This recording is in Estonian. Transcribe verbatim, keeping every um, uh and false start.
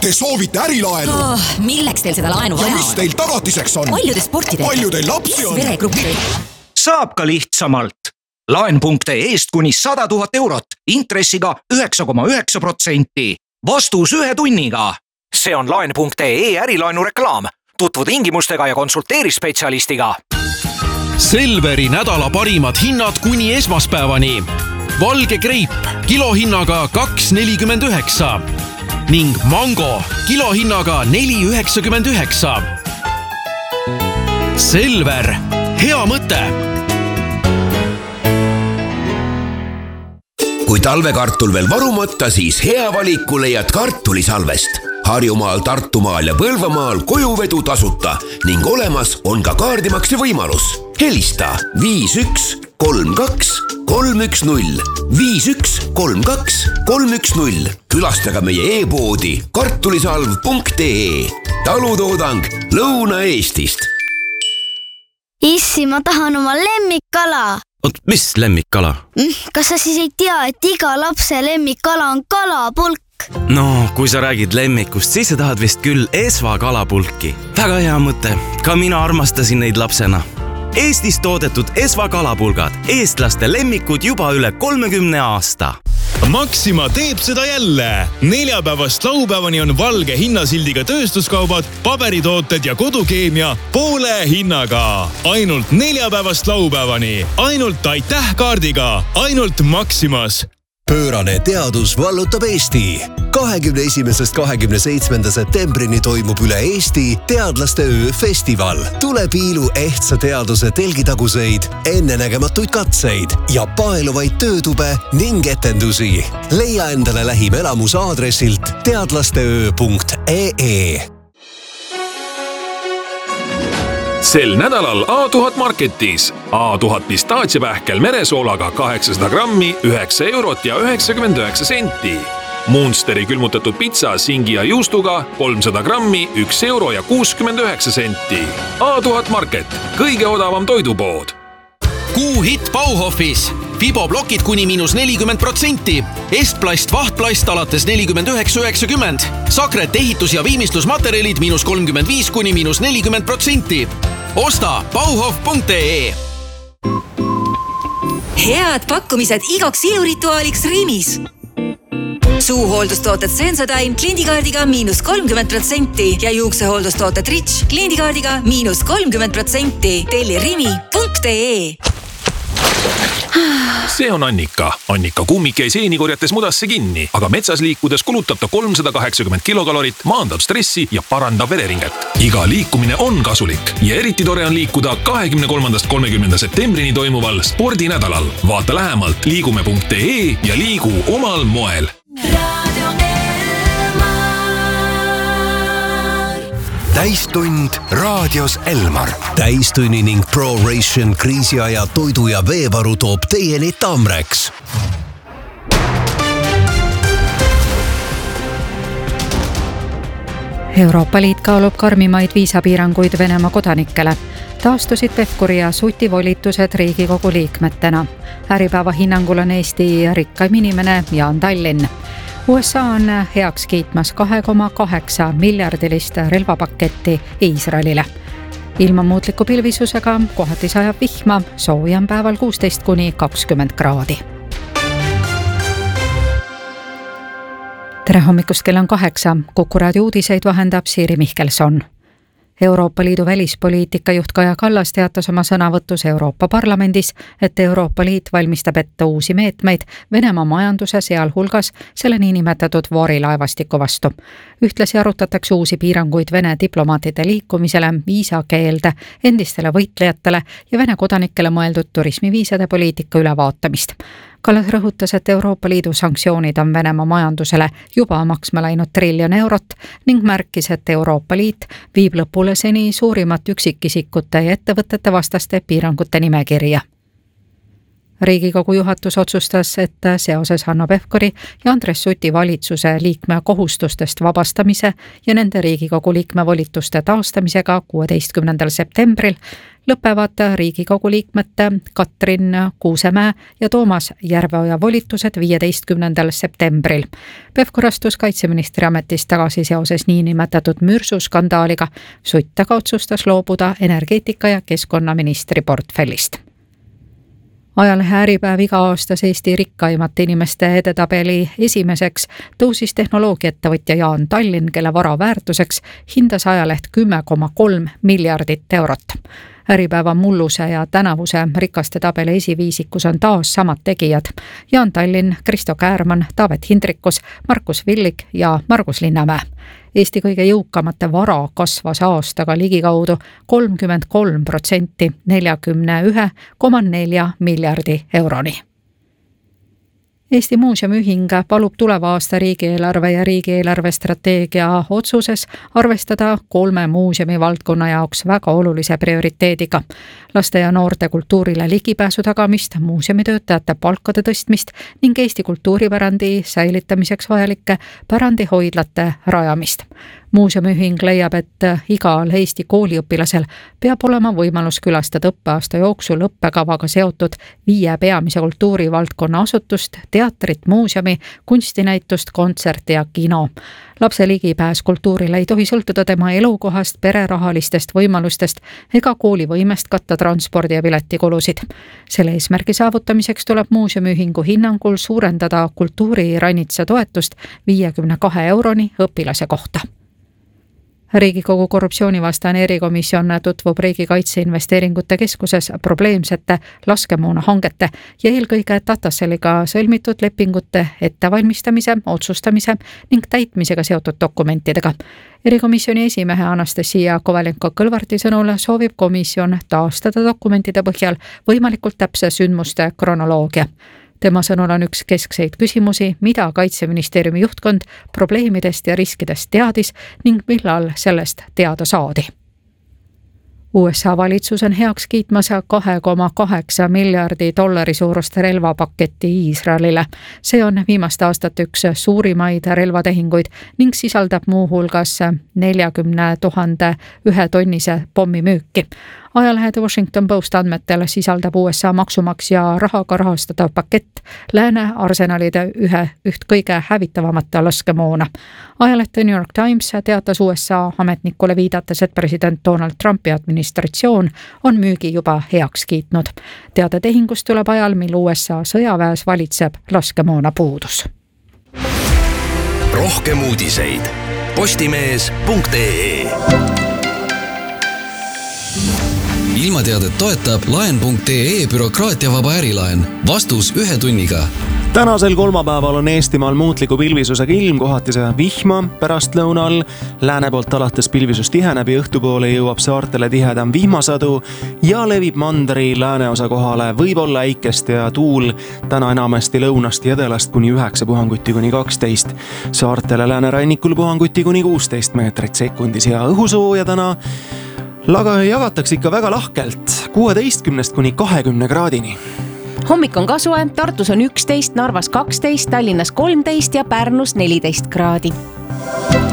Te soovite ärilaenu? Oh, milleks teil seda laenu vaja ja on? mis teil tagatiseks on? Paljude sportidega. Palju teil lapsi on? Veregruppi. Saab ka lihtsamalt. Laen.ee-st kuni sada tuhat eurot, intressiga üheksa koma üheksa protsenti. Vastus ühe tunniga. See on laen.ee ärilaenu reklaam. Tutvu tingimustega ja konsulteeri spetsialistiga. Selveri nädala parimad hinnad kuni esmaspäevani. Valge greip kilohinnaga kaks nelikümmend üheksa ning mango kilohinnaga neli üheksakümmend üheksa. Selver, hea mõte! Kui talvekartul veel varumata, siis hea valiku leiad kartulisalvest. Harjumaal, Tartumaal ja Põlvamaal kojuvedu tasuta ning olemas on ka kaardimakse võimalus. Helista viis üks kolm kaks kolm üks null viis üks kolm kaks kolm üks null. Külastaga meie e-poodi kartulisalv punkt ee. Talutoodang Lõuna-Eestist. Issi, ma tahan oma lemmikkala. Oot, mis lemmikkala? Kas sa siis ei tea, et iga lapse lemmikkala on kalapulk? No, kui sa räägid lemmikust, siis sa tahad vist küll Esva kalapulki. Väga hea mõte. Ka mina armastasin neid lapsena. Eestis toodetud Esva kalapulgad. Eestlaste lemmikud juba üle kolmekümne aasta. Maxima teeb seda jälle. Neljapäevast laupäevani on valge hinnasildiga tööstuskaubad, paberitooted ja kodukeemia poole hinnaga. Ainult neljapäevast laupäevani. Ainult aitäh kaardiga. Ainult Maximas. Pöörane teadus vallutab Eesti. kahekümne esimesest kahekümne seitsmenda septembrini toimub üle Eesti teadlaste öö festival. Tule piilu ehtsa teaduse telgitaguseid, ennenägematuid katseid ja paeluvaid töötube ning etendusi. Leia endale lähim elamus aadressilt teadlasteöö punkt ee. Sel nädalal A tuhat Marketis. A tuhat pistaatsiapähkel meresoolaga kaheksasada grammi, üheksa eurot ja üheksakümmend üheksa senti. Munsteri külmutatud pitsa singi ja juustuga kolmsada grammi, üks euro ja kuuskümmend üheksa senti. A tuhat Market, kõige odavam toidupood. Kuu hit Bauhofis. Fiboblokid kuni miinus nelikümmend protsenti. Estplast, vahtplast alates nelikümmend üheksa üheksakümmend. Sakret ehitus- ja viimistlusmaterjalid miinus kolmkümmend viis kuni miinus nelikümmend protsenti. Osta bauhof punkt ee. Head pakkumised igaks ilurituaaliks Rimis. Suuhooldustooted Sensodyne kliendikaardiga miinus kolmkümmend protsenti ja juuksehooldustooted Rich kliendikaardiga miinus kolmkümmend protsenti. Telli rimi punkt ee. See on Annika. Annika kummik jäi seeni korjates mudasse kinni, aga metsas liikudes kulutab ta kolmsada kaheksakümmend kilokalorit, maandab stressi ja parandab vereringet. Iga liikumine on kasulik ja eriti tore on liikuda kahekümne kolmandast kolmekümnenda septembrini toimuval spordinädalal. Vaata lähemalt liigume punkt ee ja liigu omal moel. Täistund raadios Elmar. Täistunni ning ProRation kriisiaja toidu ja veevaru toob teieni Tamrex. Euroopa Liit kaalub karmimaid viisapiiranguid Venemaa kodanikele. Taastusid Pevkuri ja Suti volitused Riigikogu liikmetena. Äripäeva hinnangul on Eesti rikkaim inimene Jaan Tallinn. U S A on heaks kiitmas kahe koma kaheksa miljardilist relvapaketti Iisraelile. Ilma muutliku pilvisusega kohati sajab vihma, sooja on päeval kuusteist kuni kakskümmend kraadi. Tere hommikust, kell on kaheksa. Kuku raadio uudiseid vahendab Siiri Mihkelson. Euroopa Liidu välispoliitika juht Kaja Kallas teatas oma sõnavõtus Euroopa Parlamendis, et Euroopa Liit valmistab ette uusi meetmeid Venemaa majanduse sealhulgas selle niinimetatud voorilaevastiku vastu. Ühtlasi arutatakse uusi piiranguid Vene diplomaatide liikumisele, viisakeelde, endistele võitlejatele ja Vene kodanikele mõeldud turismiviisade poliitika ülevaatamist. Kallas rõhutas, et Euroopa Liidu sanktsioonid on Venemaa majandusele juba maksma läinud triljon eurot ning märkis, et Euroopa Liit viib lõpule seni suurimat üksikisikute ja ettevõtete vastaste piirangute nimekirja. Riigikogu juhatus otsustas, et seoses Hanno Pevkuri ja Andres Suti valitsuse liikme kohustustest vabastamise ja nende Riigikogu liikme volituste taastamisega kuueteistkümnendal septembril lõpevad Riigikogu liikmete Katrin Kuusemäe ja Toomas Järveoja volitused viieteistkümnendal septembril. Pevkur astus kaitseministri ametist tagasi seoses niinimetatud mürsuskandaaliga. Sutt aga otsustas loobuda energeetika- ja keskkonnaministri portfellist. Ajalehe Äripäev iga-aastas Eesti rikkaimate inimeste edetabeli esimeseks tõusis tehnoloogiaettevõtja Jaan Tallinn, kelle vara väärtuseks hindas ajaleht kümme koma kolm miljardit eurot. Äripäeva mulluse ja tänavuse rikaste tabeli esiviisikus on taas samad tegijad. Jaan Tallinn, Kristo Käärmann, Taavet Hindrikus, Markus Villig ja Margus Linnamäe. Eesti kõige jõukamate vara kasvas aastaga ligikaudu kolmkümmend kolm protsenti neljakümne ühe koma nelja miljardi euroni. Eesti Muuseumiühing palub tuleva aasta riigieelarve ja riigieelarve strateegia otsuses arvestada kolme muuseumi valdkonna jaoks väga olulise prioriteediga. Laste ja noorte kultuurile ligipääsu tagamist, muuseumitöötajate palkade tõstmist ning Eesti kultuuripärandi säilitamiseks vajalike pärandihoidlate rajamist. Muuseumiühing leiab, et igal Eesti kooliõpilasel peab olema võimalus külastada õppeaasta jooksul õppekavaga seotud viie peamise kultuurivaldkonna asutust, teatrit, muuseumi, kunstinäitust, kontserti ja kino. Lapse ligipääs kultuurile ei tohi sõltuda tema elukohast, pererahalistest võimalustest ega kooli võimest katta transpordi ja piletikulusid. Selle eesmärgi saavutamiseks tuleb muuseumiühingu hinnangul suurendada kultuuriranitsa toetust viiekümne kahe euroni õpilase kohta. Riigikogu korruptsioonivastane erikomisjon tutvub Riigikaitseinvesteeringute Keskuses probleemsete laskemoona hangete ja eelkõige Tataseliga sõlmitud lepingute ettevalmistamise, otsustamise ning täitmisega seotud dokumentidega. Erikomisjoni esimehe Anastasia Kovalenko-Kõlvarti sõnul soovib komisjon taastada dokumentide põhjal võimalikult täpse sündmuste kronoloogia. Tema sõnul on üks keskseid küsimusi, mida Kaitseministeeriumi juhtkond probleemidest ja riskidest teadis ning millal sellest teada saadi. U S A valitsus on heaks kiitmas kahe koma kaheksa miljardi dollari suurust relvapaketti Iisraelile. See on viimaste aastate üks suurimaid relvatehinguid ning sisaldab muu hulgas neljakümne tuhande ühe tonnise pommimüüki. Ajalehe The Washington Post andmetel sisaldab U S A maksumaksja rahaga rahastatav pakett lääne arsenalide ühe üht kõige hävitavamate laskemoona. Ajaleht The New York Times teatas U S A ametnikule viidates, et president Donald Trumpi administratsioon on müügi juba heaks kiitnud. Teade tehingust tuleb ajal, mil U S A sõjaväes valitseb laskemoona puudus. Rohkem uudiseid postimees punkt ee. Ilmateadet toetab laen punkt ee bürokraatiavaba ärilaen. Vastus ühe tunniga. Tänasel kolmapäeval on Eestimaal muutliku pilvisusega ilm, kohatise vihma pärastlõunal. Lääne poolt alates pilvisus tiheneb ja õhtupoole jõuab saartele tihedam vihmasadu ja levib mandri lääneosa kohale võib-olla äikest ja tuul täna enamasti lõunast ja edalast kuni üheksa puhanguti kuni kaksteist. Saartele läänerannikul puhanguti kuni kuusteist meetrit sekundis ja õhusooja täna laga jagatakse ikka väga lahkelt kuueteistkümnest kuni kahekümne kraadini. Hommik on ka soe, Tartus on üksteist, Narvas kaksteist, Tallinnas kolmteist ja Pärnus neliteist kraadi.